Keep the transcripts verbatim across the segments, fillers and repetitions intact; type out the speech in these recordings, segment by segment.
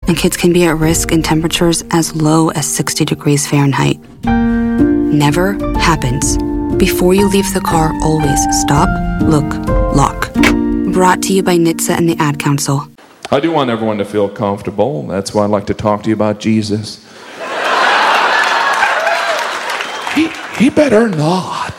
and kids can be at risk in temperatures as low as sixty degrees Fahrenheit. Never happens. Before you leave the car, always stop, look, lock. Brought to you by N H T S A and the Ad Council. I do want everyone to feel comfortable. That's why I'd like to talk to you about Jesus. he, he better not.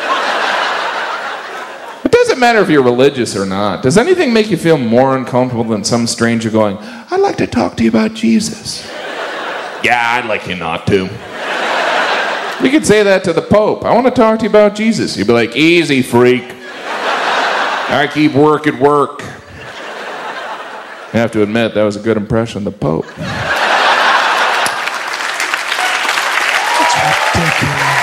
It doesn't matter if you're religious or not. Does anything make you feel more uncomfortable than some stranger going, I'd like to talk to you about Jesus? Yeah, I'd like you not to. You could say that to the Pope. I want to talk to you about Jesus. You'd be like, easy, freak. I keep work at work. I have to admit, that was a good impression of the Pope. It's ridiculous.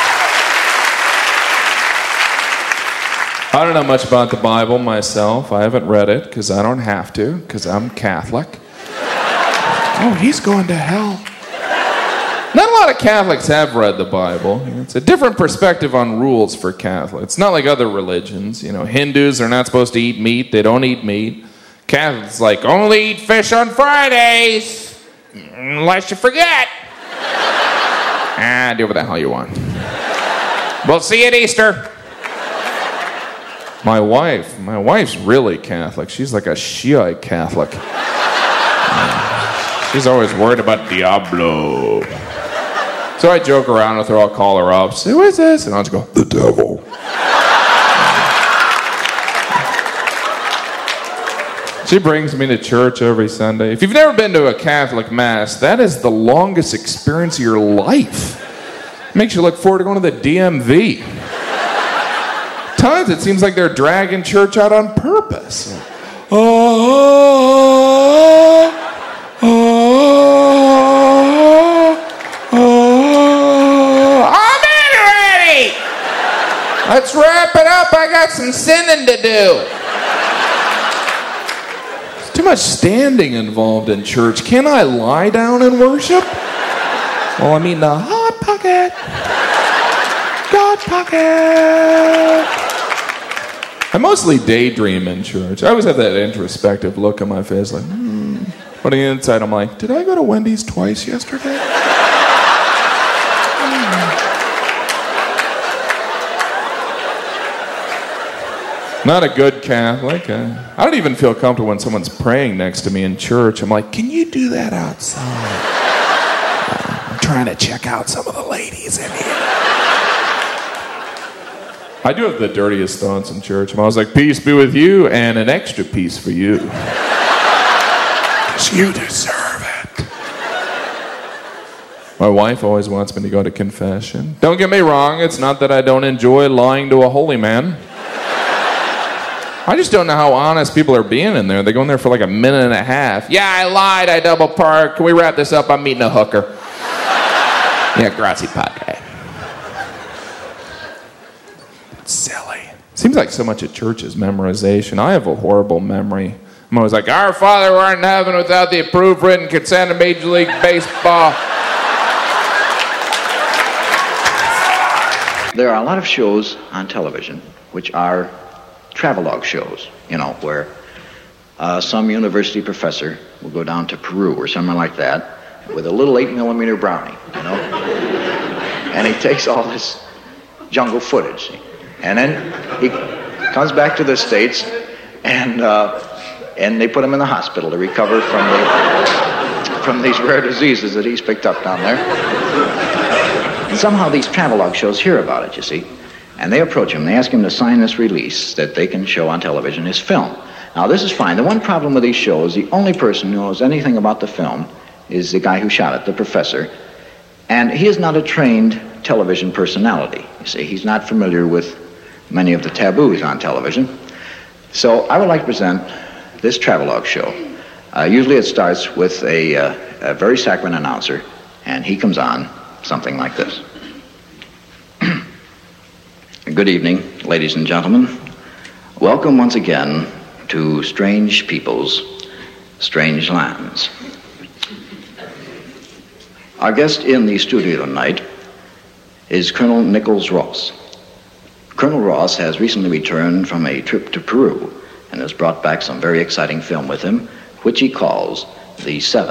I don't know much about the Bible myself. I haven't read it because I don't have to, because I'm Catholic. Oh, he's going to hell. Not a lot of Catholics have read the Bible. It's a different perspective on rules for Catholics. It's not like other religions. You know, Hindus are not supposed to eat meat. They don't eat meat. Catholics like, only eat fish on Fridays, unless you forget. Ah, do whatever the hell you want. We'll see you at Easter. My wife, my wife's really Catholic. She's like a Shiite Catholic. She's always worried about Diablo. So I joke around with her, I'll call her up, say, who is this? And I'll just go, the devil. She brings me to church every Sunday. If you've never been to a Catholic Mass, that is the longest experience of your life. It makes you look forward to going to the D M V. Times it seems like they're dragging church out on purpose. Oh, oh, oh, oh. I'm in already! Let's wrap it up. I got some sinning to do. There's too much standing involved in church. Can I lie down and worship? Well, I mean the hot pocket. God pocket. I mostly daydream in church. I always have that introspective look on my face, like, hmm. But on the inside, I'm like, did I go to Wendy's twice yesterday? hmm. Not a good Catholic. Uh, I don't even feel comfortable when someone's praying next to me in church. I'm like, can you do that outside? Uh, I'm trying to check out some of the ladies in here. I do have the dirtiest thoughts in church. I'm always like, peace be with you, and an extra piece for you. Because you deserve it. My wife always wants me to go to confession. Don't get me wrong, it's not that I don't enjoy lying to a holy man. I just don't know how honest people are being in there. They go in there for like a minute and a half. Yeah, I lied, I double parked. Can we wrap this up? I'm meeting a hooker. Yeah, grazie padre. Silly. Seems like so much at church is memorization. I have a horrible memory. I'm always like, our Father who art in heaven, without the approved written consent of Major League Baseball. There are a lot of shows on television which are travelogue shows, you know, where uh, some university professor will go down to Peru or somewhere like that with a little eight millimeter Brownie, you know, and he takes all this jungle footage. And then he comes back to the States, and uh, and they put him in the hospital to recover from the, from these rare diseases that he's picked up down there. And somehow these travelogue shows hear about it, you see, and they approach him. They ask him to sign this release that they can show on television, his film. Now, this is fine. The one problem with these shows, the only person who knows anything about the film is the guy who shot it, the professor, and he is not a trained television personality. You see, he's not familiar with many of the taboos on television. So I would like to present this travelogue show. Uh, usually it starts with a, uh, a very saccharine announcer, and he comes on something like this. Good evening, ladies and gentlemen. Welcome once again to Strange Peoples, Strange Lands. Our guest in the studio tonight is Colonel Nichols Ross. Colonel Ross has recently returned from a trip to Peru and has brought back some very exciting film with him, which he calls The Seven.